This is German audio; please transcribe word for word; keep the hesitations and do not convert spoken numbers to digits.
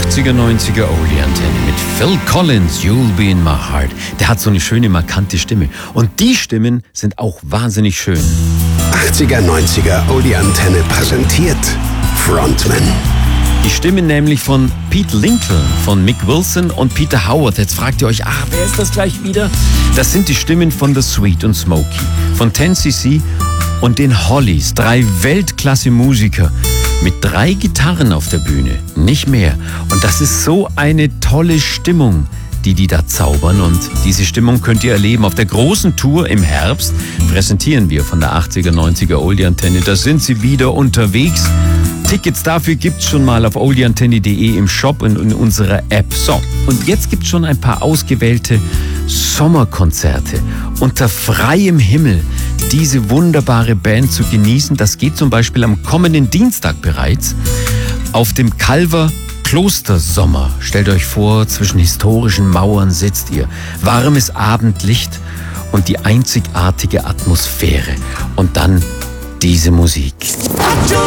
achtziger, neunziger Oldie-Antenne mit Phil Collins, You'll Be in My Heart. Der hat so eine schöne, markante Stimme. Und die Stimmen sind auch wahnsinnig schön. achtziger, neunziger Oldie-Antenne präsentiert Frontman. Die Stimmen nämlich von Pete Lincoln, von Mick Wilson und Peter Howard. Jetzt fragt ihr euch, ah, wer ist das gleich wieder? Das sind die Stimmen von The Sweet und Smokey, von ten C C und den Hollies. Drei Weltklasse-Musiker mit drei Gitarren auf der Bühne, nicht mehr. Und das ist so eine tolle Stimmung, die die da zaubern. Und diese Stimmung könnt ihr erleben auf der großen Tour im Herbst. Präsentieren wir von der achtziger, neunziger Oldie-Antenne. Da sind sie wieder unterwegs. Tickets dafür gibt's schon mal auf oldieantenne punkt de im Shop und in unserer App. So, und jetzt gibt's schon ein paar ausgewählte Sommerkonzerte unter freiem Himmel. Diese wunderbare Band zu genießen, das geht zum Beispiel am kommenden Dienstag bereits auf dem Calver Klostersommer. Stellt euch vor, zwischen historischen Mauern sitzt ihr. Warmes Abendlicht und die einzigartige Atmosphäre. Und dann diese Musik.